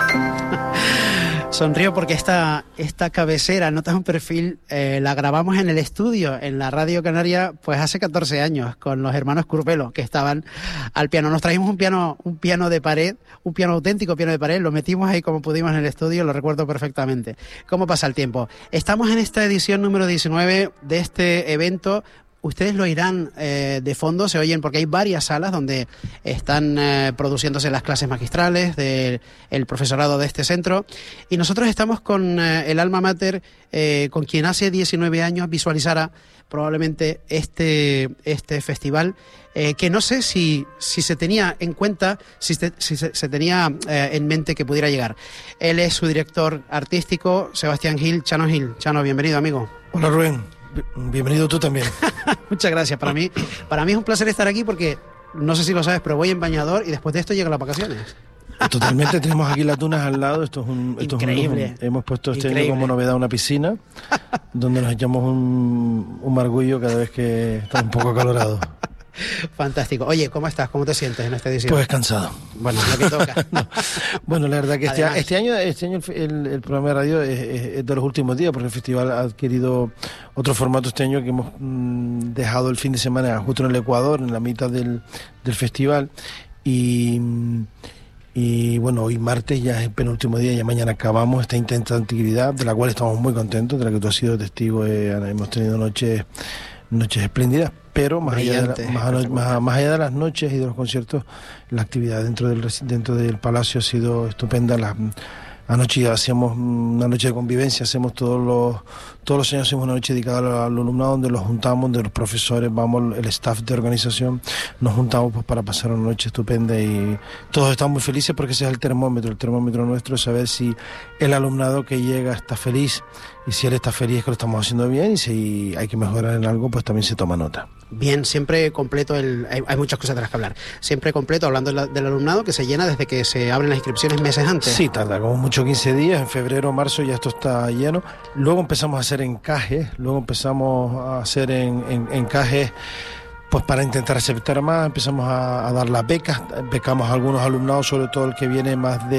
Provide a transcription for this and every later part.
Sonrío porque esta cabecera, Notas un perfil, la grabamos en el estudio, en la Radio Canaria, pues hace 14 años, con los hermanos Curvelo, que estaban al piano. Nos trajimos un piano de pared, un piano auténtico, piano de pared, lo metimos ahí como pudimos en el estudio, lo recuerdo perfectamente. ¿Cómo pasa el tiempo? Estamos en esta edición número 19 de este evento. Ustedes lo oirán de fondo, se oyen porque hay varias salas donde están produciéndose las clases magistrales del profesorado de este centro, y nosotros estamos con el alma mater, con quien hace 19 años visualizara probablemente este festival, que no sé si se tenía en cuenta, si se tenía en mente que pudiera llegar. Él es su director artístico, Sebastián Gil. Chano Gil. Chano, bienvenido, amigo. Hola, Rubén. Bienvenido tú también. Muchas gracias. Para mí es un placer estar aquí porque, no sé si lo sabes, pero voy en bañador y después de esto llegan las vacaciones. Totalmente, tenemos aquí las dunas al lado. Esto es increíble. Hemos puesto este año como novedad una piscina donde nos echamos un margullo cada vez que está un poco acalorado. Fantástico. Oye, ¿cómo estás? ¿Cómo te sientes en esta edición? Pues cansado. Bueno, lo que toca. No. Bueno, la verdad que este año el programa de radio es de los últimos días, porque el festival ha adquirido otro formato este año, que hemos dejado el fin de semana justo en el Ecuador, en la mitad del festival. Y bueno, hoy martes ya es el penúltimo día, ya mañana acabamos esta intensa actividad, de la cual estamos muy contentos, de la que tú has sido testigo. Hemos tenido noches espléndidas, pero más allá de las noches y de los conciertos, la actividad dentro del Palacio ha sido estupenda. Anoche hacíamos una noche de convivencia, hacemos todos los años hacemos una noche dedicada al alumnado, donde los juntamos, donde los profesores, el staff de organización, nos juntamos pues para pasar una noche estupenda, y todos estamos muy felices porque ese es el termómetro nuestro, es saber si el alumnado que llega está feliz, y si él está feliz es que lo estamos haciendo bien, y si hay que mejorar en algo, pues también se toma nota. Bien, siempre completo, hay muchas cosas de las que hablar. Siempre completo, hablando del alumnado, que se llena desde que se abren las inscripciones meses antes. Sí, tarda como mucho 15 días, en febrero o marzo ya esto está lleno. Luego empezamos a hacer encajes, pues para intentar aceptar más. Empezamos a dar las becas, becamos a algunos alumnados, sobre todo el que viene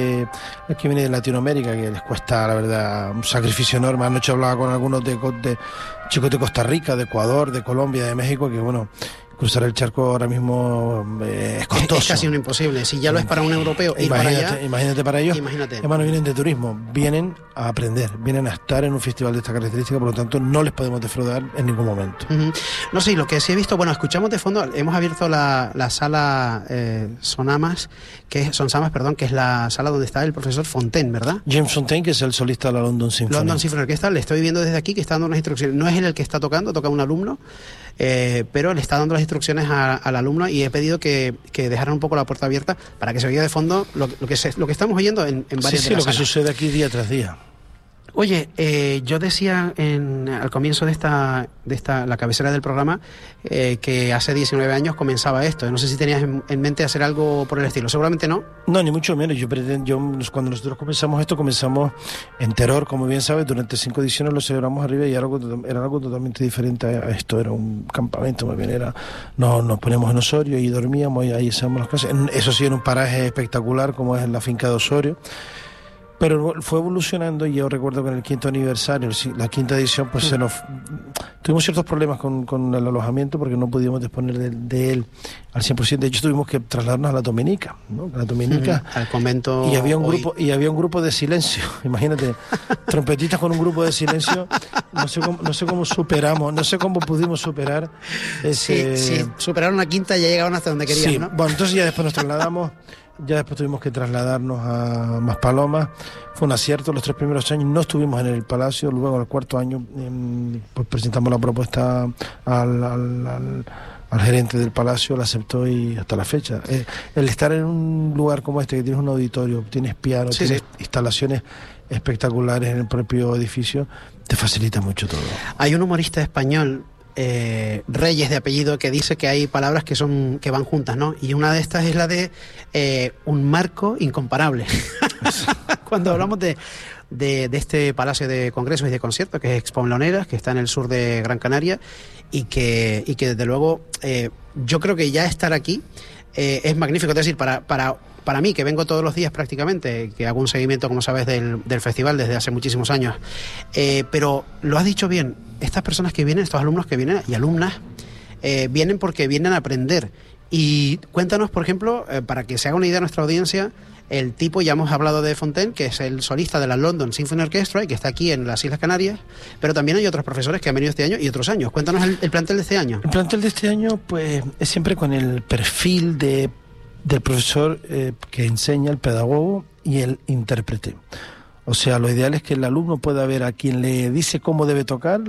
de Latinoamérica, que les cuesta, la verdad, un sacrificio enorme. Anoche hablaba con algunos de chicos de Costa Rica, de Ecuador, de Colombia, de México, que bueno, cruzar el charco ahora mismo es costoso. Es casi un imposible. Si ya lo es para un europeo, imagínate para ellos. Imagínate. Hermano, vienen de turismo, vienen a aprender, vienen a estar en un festival de esta característica, por lo tanto no les podemos defraudar en ningún momento. Uh-huh. No sé, lo que sí he visto, bueno, escuchamos de fondo, hemos abierto la sala Sonsamas, que es la sala donde está el profesor Fontaine, ¿verdad? James Fontaine, que es el solista de la London Symphony. London Symphony Orchestra, le estoy viendo desde aquí que está dando unas instrucciones. No es él el que está tocando, toca un alumno, pero le está dando las instrucciones al alumno, y he pedido que dejaran un poco la puerta abierta para que se oiga de fondo lo que estamos oyendo en varias de las lo salas. que sucede aquí día tras día. Oye, yo decía al comienzo de la cabecera del programa, que hace 19 años comenzaba esto. No sé si tenías en mente hacer algo por el estilo. Seguramente no. No, ni mucho menos. Cuando nosotros comenzamos esto, comenzamos en Terror, como bien sabes. Durante 5 ediciones lo celebramos arriba, y era algo totalmente diferente a esto. Era un campamento, más bien nos poníamos en Osorio y dormíamos, y ahí hacíamos las clases. Eso sí, en un paraje espectacular como es en la finca de Osorio. Pero fue evolucionando, y yo recuerdo que en el 5º aniversario, la 5ª edición, pues tuvimos ciertos problemas con el alojamiento, porque no pudimos disponer de él al 100%. De hecho, tuvimos que trasladarnos a la Dominica, ¿no? La Dominica, al convento. Y había un grupo de silencio. Imagínate, trompetistas con un grupo de silencio. No sé cómo superamos, no sé cómo pudimos superar ese. Sí, superaron la 5ª y ya llegaron hasta donde querían, sí, ¿no? Bueno, entonces ya después nos trasladamos. Ya después tuvimos que trasladarnos a Maspalomas. Fue un acierto. Los 3 primeros años no estuvimos en el Palacio. Luego, al 4º año, pues presentamos la propuesta al gerente del Palacio, la aceptó, y hasta la fecha. El estar en un lugar como este, que tienes un auditorio, tienes piano, tienes instalaciones espectaculares en el propio edificio, te facilita mucho todo. Hay un humorista español, Reyes de apellido, que dice que hay palabras que van juntas, ¿no? Y una de estas es la de un marco incomparable. Cuando hablamos de este Palacio de Congresos y de Conciertos, que es Expo Loneras, que está en el sur de Gran Canaria, y que desde luego yo creo que ya estar aquí es magnífico. Es decir, para para mí, que vengo todos los días prácticamente, que hago un seguimiento, como sabes, del festival desde hace muchísimos años, pero lo has dicho bien, estas personas que vienen, estos alumnos que vienen y alumnas, vienen porque vienen a aprender. Y cuéntanos, por ejemplo, para que se haga una idea a nuestra audiencia, el tipo, ya hemos hablado de Fontaine, que es el solista de la London Symphony Orchestra y que está aquí en las Islas Canarias, pero también hay otros profesores que han venido este año y otros años. Cuéntanos el plantel de este año. El plantel de este año, pues, es siempre con el perfil del profesor que enseña, el pedagogo y el intérprete. O sea, lo ideal es que el alumno pueda ver a quien le dice cómo debe tocar,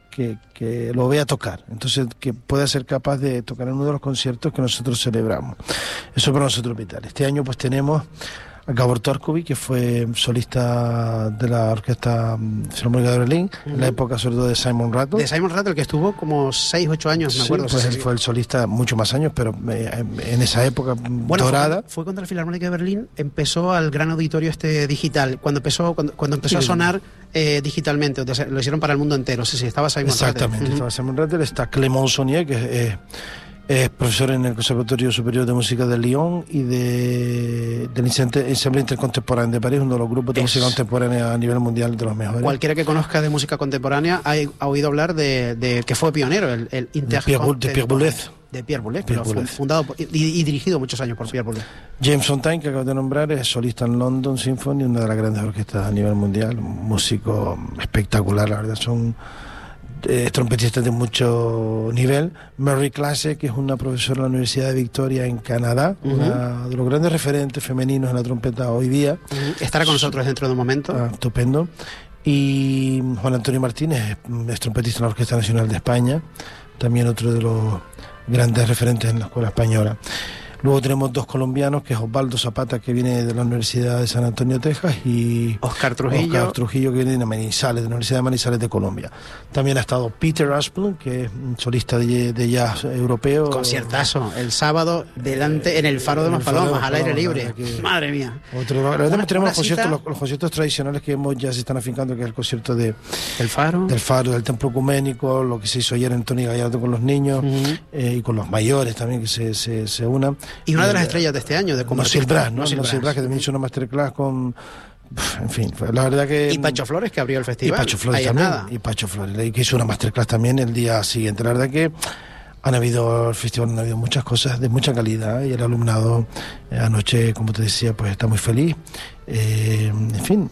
que lo vea tocar, entonces que pueda ser capaz de tocar en uno de los conciertos que nosotros celebramos. Eso para nosotros es vital. Este año pues tenemos a Gabor Torkovic, que fue solista de la Orquesta Filarmónica de Berlín, en la época sobre todo de Simon Rattle. De Simon Rattle, que estuvo como 6 u 8 años, me acuerdo. Pues él fue el solista mucho más años, pero en esa época dorada. Fue contra la Filarmónica de Berlín, empezó al gran auditorio digital, cuando empezó a sonar digitalmente, o sea, lo hicieron para el mundo entero. Sí, estaba Simon Rattle. Exactamente, estaba Simon Rattle, está Clément Saunier, que es profesor en el Conservatorio Superior de Música de Lyon y del Ensemble Intercontemporáneo de París, uno de los grupos de música contemporánea a nivel mundial de los mejores. Cualquiera que conozca de música contemporánea ha oído hablar de que fue pionero, el de Pierre Boulez. De Pierre Boulez, pero fue fundado y dirigido muchos años por Pierre Boulez. James Fontaine, que acabo de nombrar, es solista en London Symphony, una de las grandes orquestas a nivel mundial, un músico espectacular, la verdad, son trompetistas de mucho nivel. Mary Classe, que es una profesora de la Universidad de Victoria en Canadá, una de los grandes referentes femeninos en la trompeta hoy día. Estará con nosotros dentro de un momento. Estupendo. Y Juan Antonio Martínez es trompetista en la Orquesta Nacional de España, también otro de los grandes referentes en la escuela española. Luego tenemos 2 colombianos, que es Osvaldo Zapata, que viene de la Universidad de San Antonio, Texas, y Oscar Trujillo, que viene de Manizales, de la Universidad de Manizales de Colombia. También ha estado Peter Asplund, que es un solista de jazz europeo. Conciertazo, el sábado delante en el Faro de los Palomas, al aire libre. Madre mía. Tenemos los conciertos tradicionales que ya se están afincando, que es el concierto del Faro, del Templo Ecuménico, lo que se hizo ayer en Tony Gallardo con los niños y con los mayores también, que se unan. Y una de las estrellas de este año, de Nosil Brass, que también hizo una masterclass con... En fin, la verdad que... Y Pacho Flores, que abrió el festival. Y Pacho Flores también. Y Pacho Flores, que hizo una masterclass también el día siguiente. La verdad que el festival han habido muchas cosas de mucha calidad y el alumnado anoche, como te decía, pues está muy feliz. En fin...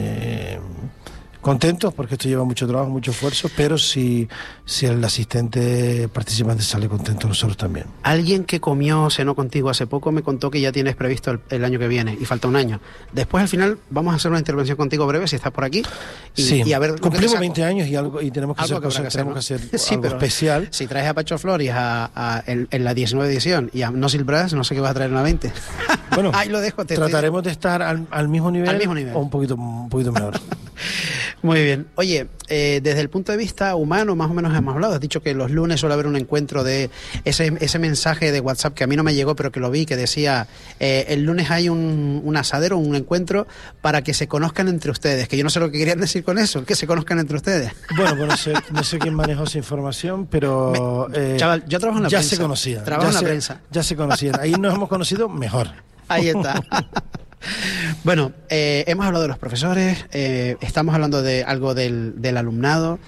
contentos porque esto lleva mucho trabajo, mucho esfuerzo, pero si el asistente participante sale contento, nosotros también. Alguien que cenó contigo hace poco me contó que ya tienes previsto el año que viene y falta un año. Después, al final, vamos a hacer una intervención contigo breve si estás por aquí. Y a ver, cumplimos 20 años y tenemos que hacer cosas, tenemos que hacer algo especial. Si traes a Pacho Flores en la 19 edición y a Nosil Brass, no sé qué vas a traer en la 20. Bueno, ahí lo dejo. Trataremos de estar al mismo nivel o un poquito mejor. Muy bien. Oye, desde el punto de vista humano, más o menos hemos hablado. Has dicho que los lunes suele haber un encuentro de ese mensaje de WhatsApp que a mí no me llegó, pero que lo vi, que decía, el lunes hay un asadero, un encuentro para que se conozcan entre ustedes. Que yo no sé lo que querían decir con eso, que se conozcan entre ustedes. Bueno, no sé quién manejó esa información, pero... chaval, yo trabajo en la prensa. Ya se conocían. Trabajo en la prensa. Ya se conocían. Ahí nos hemos conocido mejor. Ahí está. Bueno, hemos hablado de los profesores, estamos hablando de algo del alumnado.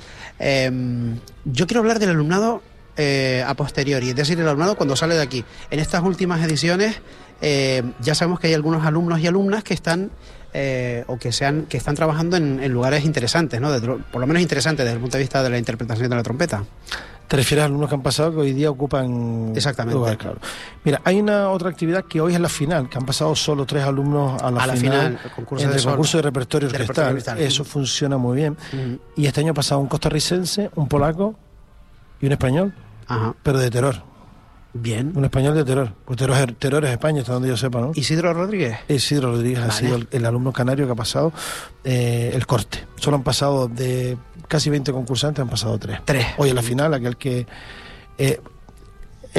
Yo quiero hablar del alumnado a posteriori, es decir, el alumnado cuando sale de aquí. En estas últimas ediciones ya sabemos que hay algunos alumnos y alumnas que están que están trabajando en lugares interesantes, ¿no? Por lo menos interesantes desde el punto de vista de la interpretación de la trompeta. ¿Te refieres a alumnos que han pasado que hoy día ocupan lugares? Claro. Mira, hay una otra actividad que hoy es la final, que han pasado solo 3 alumnos a la final el concurso de repertorio orquestal. Eso funciona muy bien. Y este año ha pasado un costarricense, un polaco y un español, pero de tenor. Bien. Un español de tenor. Pues tenor es España, hasta donde yo sepa, ¿no? ¿Isidro Rodríguez? Isidro Rodríguez ha sido el alumno canario que ha pasado el corte. Solo han pasado de casi 20 concursantes, han pasado 3. Hoy en la final, aquel que